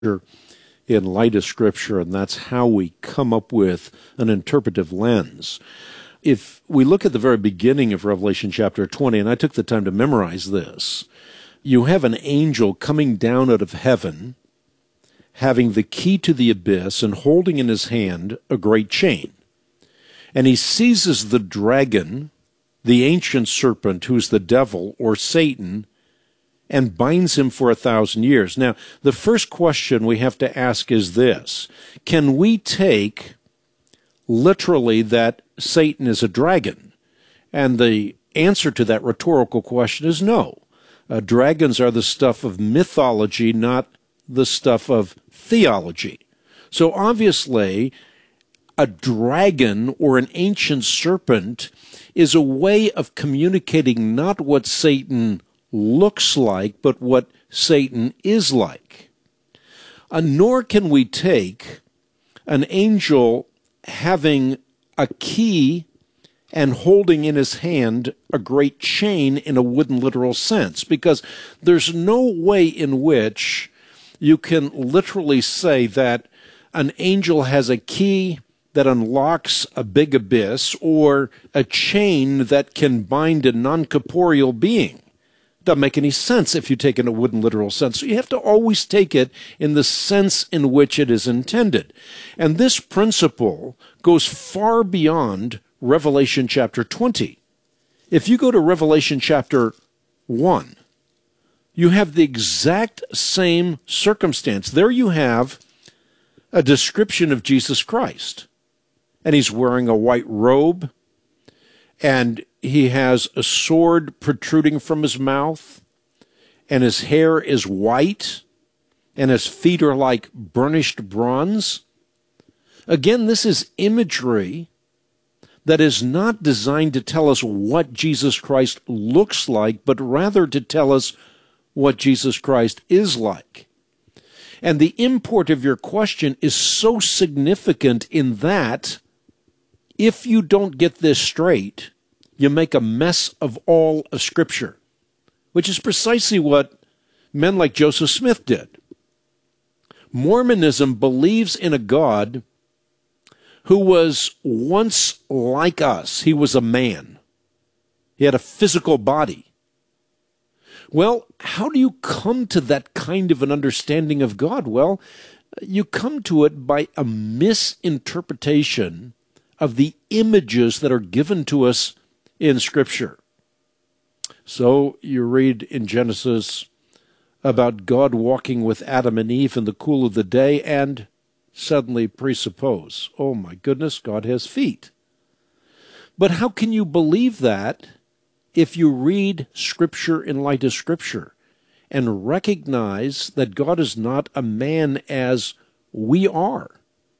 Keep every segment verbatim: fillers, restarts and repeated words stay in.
in light of Scripture, and that's how we come up with an interpretive lens. If we look at the very beginning of Revelation chapter twenty, and I took the time to memorize this, you have an angel coming down out of heaven, having the key to the abyss and holding in his hand a great chain. And he seizes the dragon, the ancient serpent, who's the devil or Satan, and binds him for a thousand years. Now, the first question we have to ask is this: can we take literally that Satan is a dragon? And the answer to that rhetorical question is no. Uh, dragons are the stuff of mythology, not the stuff of theology. So obviously, a dragon or an ancient serpent is a way of communicating not what Satan looks like, but what Satan is like. Uh, nor can we take an angel having a key and holding in his hand a great chain in a wooden literal sense, because there's no way in which you can literally say that an angel has a key that unlocks a big abyss or a chain that can bind a non-corporeal being. Doesn't make any sense if you take it in a wooden literal sense. So you have to always take it in the sense in which it is intended. And this principle goes far beyond Revelation chapter twenty. If you go to Revelation chapter one, you have the exact same circumstance. There you have a description of Jesus Christ. And he's wearing a white robe, and he has a sword protruding from his mouth, and his hair is white, and his feet are like burnished bronze. Again, this is imagery that is not designed to tell us what Jesus Christ looks like, but rather to tell us what Jesus Christ is like. And the import of your question is so significant in that if you don't get this straight, you make a mess of all of Scripture, which is precisely what men like Joseph Smith did. Mormonism believes in a God who was once like us. He was a man. He had a physical body. Well, how do you come to that kind of an understanding of God? Well, you come to it by a misinterpretation of the images that are given to us in Scripture. So you read in Genesis about God walking with Adam and Eve in the cool of the day and suddenly presuppose, oh my goodness, God has feet. But how can you believe that if you read Scripture in light of Scripture and recognize that God is not a man as we are?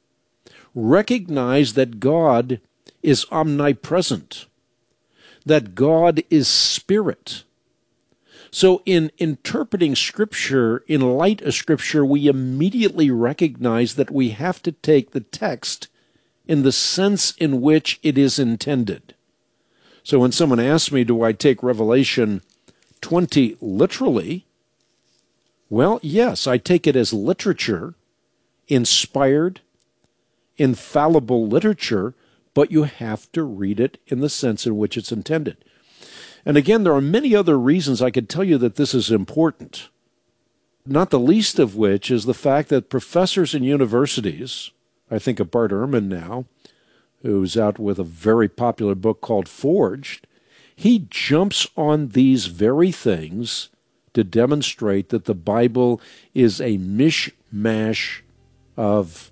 Recognize that God is omnipresent, that God is spirit. So in interpreting Scripture in light of Scripture, we immediately recognize that we have to take the text in the sense in which it is intended. So when someone asks me, do I take Revelation twenty literally? Well, yes, I take it as literature, inspired, infallible literature, but you have to read it in the sense in which it's intended. And again, there are many other reasons I could tell you that this is important, not the least of which is the fact that professors in universities, I think of Bart Ehrman now, who's out with a very popular book called Forged, he jumps on these very things to demonstrate that the Bible is a mishmash of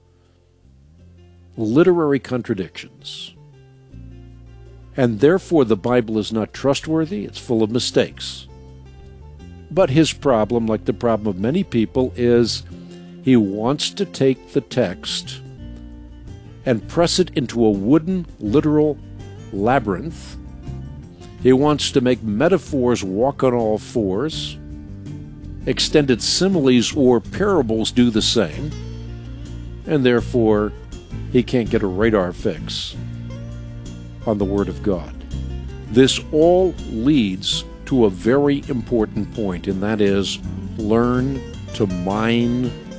literary contradictions. And therefore the Bible is not trustworthy, it's full of mistakes. But his problem, like the problem of many people, is he wants to take the text and press it into a wooden, literal labyrinth. He wants to make metaphors walk on all fours. Extended similes or parables do the same. And therefore, he can't get a radar fix on the Word of God. This all leads to a very important point, and that is learn to mine